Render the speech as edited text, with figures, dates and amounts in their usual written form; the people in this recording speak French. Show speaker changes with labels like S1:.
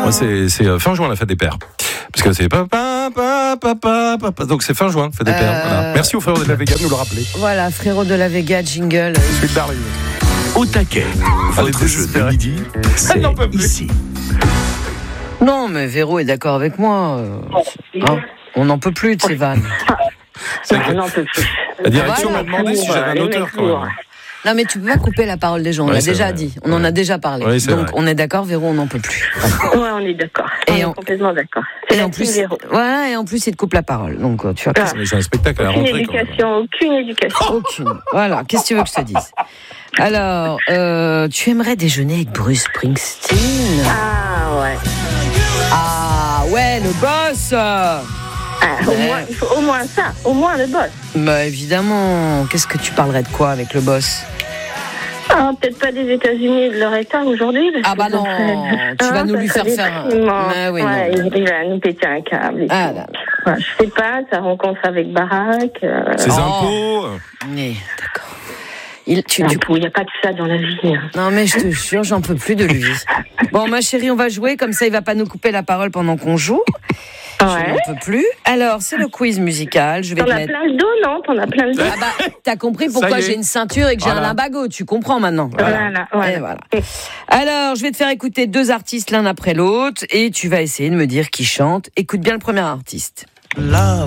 S1: Moi, c'est fin juin la fête des pères. Parce que c'est papa. Donc c'est fin juin, fête des pères. Voilà. Merci au frérot de la Vega de nous le rappeler.
S2: Voilà, frérot de la Vega, jingle.
S1: Suite d'arrive.
S3: Au taquet, votre jeu de midi, c'est ici.
S2: Non, mais Véro est d'accord avec moi. On n'en peut plus de ces vannes.
S4: On n'en peut plus.
S1: La direction m'a demandé si j'avais un auteur quand même.
S2: Non, mais tu peux pas couper la parole des gens, on l'a déjà dit, on en a déjà parlé.
S1: Oui,
S2: donc
S1: vrai.
S2: on est d'accord, Véro, on n'en peut plus.
S4: Ouais, on est d'accord. On est complètement d'accord.
S2: Et en plus, voilà, et en plus, il te coupe la parole. Donc tu vas
S1: Mais j'ai un spectacle à la rentrée.
S4: Aucune éducation.
S2: Aucune. Voilà, qu'est-ce que tu veux que je te dise? Alors, tu aimerais déjeuner avec Bruce Springsteen?
S4: Ah ouais.
S2: Ah ouais, le boss.
S4: Il faut au moins ça, au moins le boss.
S2: Bah évidemment, qu'est-ce que tu parlerais de quoi avec le boss?
S4: Peut-être pas des États-Unis et de leur État aujourd'hui.
S2: Ah bah non, tu vas nous lui faire faire.
S4: Oui, ouais, il va nous péter un câble.
S2: Ah là.
S4: Ouais, je sais pas, sa rencontre avec Barack.
S1: Ses impôts.
S2: Mais d'accord.
S4: Il n'y a pas que ça dans la vie.
S2: Non mais je te jure, j'en peux plus de lui. Bon ma chérie, on va jouer, comme ça il va pas nous couper la parole pendant qu'on joue. Je n'en peux plus. Alors, c'est le quiz musical. Je vais
S4: T'en as plein le dos, non? T'en as plein le dos.
S2: Ah bah, t'as compris pourquoi j'ai une ceinture et que j'ai un limbago. Tu comprends maintenant.
S4: Voilà.
S2: Alors, je vais te faire écouter 2 artistes l'un après l'autre et tu vas essayer de me dire qui chante. Écoute bien le premier artiste.